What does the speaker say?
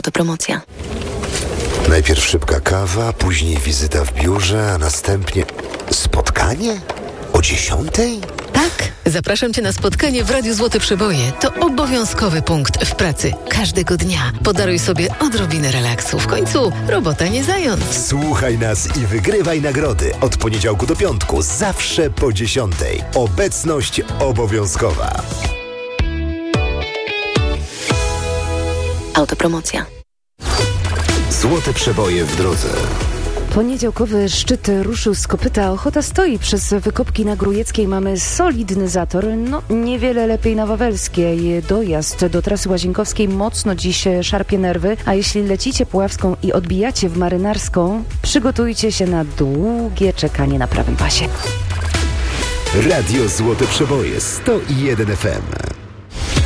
Autopromocja. Najpierw szybka kawa, później wizyta w biurze, a następnie spotkanie? O 10:00? Tak, zapraszam Cię na spotkanie w Radiu Złote Przeboje. To obowiązkowy punkt w pracy każdego dnia. Podaruj sobie odrobinę relaksu. W końcu robota nie zając. Słuchaj nas i wygrywaj nagrody. Od poniedziałku do piątku, zawsze po 10:00. Obecność obowiązkowa. Autopromocja. Złote Przeboje w drodze. Poniedziałkowy szczyt ruszył z kopyta. Ochota stoi. Przez wykopki na Grujeckiej mamy solidny zator. Niewiele lepiej na Wawelskiej. Dojazd do trasy łazienkowskiej mocno dziś szarpie nerwy. A jeśli lecicie Puławską i odbijacie w Marynarską, przygotujcie się na długie czekanie na prawym pasie. Radio Złote Przeboje 101 FM.